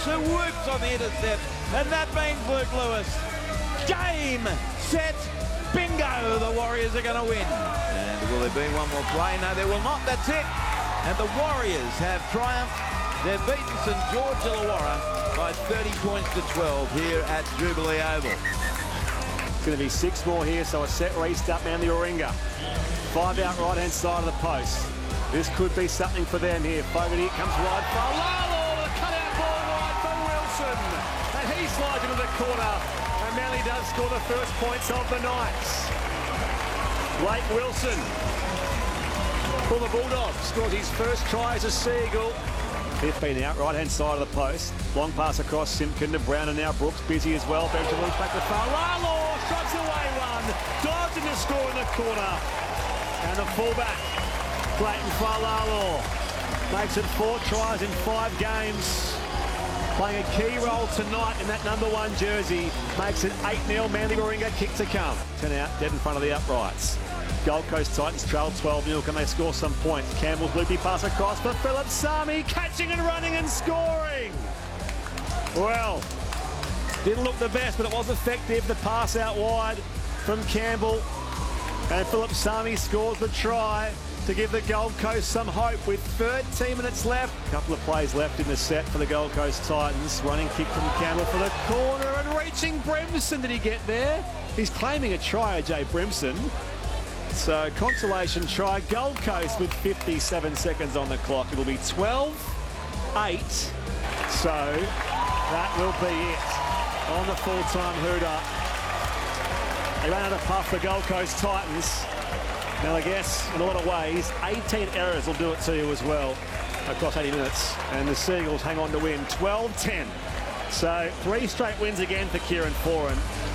who whoops on the intercept, and that means Luke Lewis. Game, set, bingo, the Warriors are going to win. And will there be one more play? No, there will not. That's it. And the Warriors have triumphed. They've beaten St George Illawarra by 30 points to 12 here at Jubilee Oval. It's going to be 6 more here, so a set restart, Manly Warringah. 5 out right-hand side of the post. This could be something for them here. Fogarty comes wide for Lalo, the cut-out ball wide for Wilson. And he slides into the corner. And Manly does score the first points of the night. Blake Wilson for the Bulldogs scores his first try as a Seagull. 15 out, right-hand side of the post. Long pass across Simpkin to Brown, and now Brooks busy as well. Benjamin looks back to Lalo, strikes away one. Dives in to score in the corner. And the fullback, Clayton Falalo, makes it 4 tries in 5 games. Playing a key role tonight in that #1 jersey. Makes it 8-0, Manly Warringah, kick to come. 10 out, dead in front of the uprights. Gold Coast Titans trail 12-0. Can they score some points? Campbell's loopy pass across for Philip Sami, catching and running and scoring. Well, didn't look the best, but it was effective. The pass out wide from Campbell. And Philip Sami scores the try to give the Gold Coast some hope with 13 minutes left. A couple of plays left in the set for the Gold Coast Titans. Running kick from Campbell for the corner and reaching Brimson. Did he get there? He's claiming a try, AJ Brimson. So consolation try. Gold Coast with 57 seconds on the clock. It'll be 12-8. So that will be it on the full-time hooter. They ran out of puff, the Gold Coast Titans. Now I guess in a lot of ways 18 errors will do it to you as well across 80 minutes, and the Seagulls hang on to win 12-10. So 3 straight wins again for Kieran Foran.